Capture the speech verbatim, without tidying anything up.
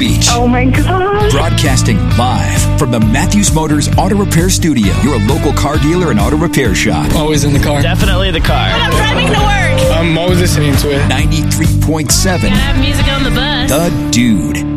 Beach. Oh my God. Broadcasting live from the Matthews Motors Auto Repair Studio, your local car dealer and auto repair shop. Always in the car. Definitely the car. When I'm driving to work. I'm always listening to it. ninety-three point seven. I have music on the bus. The Dude.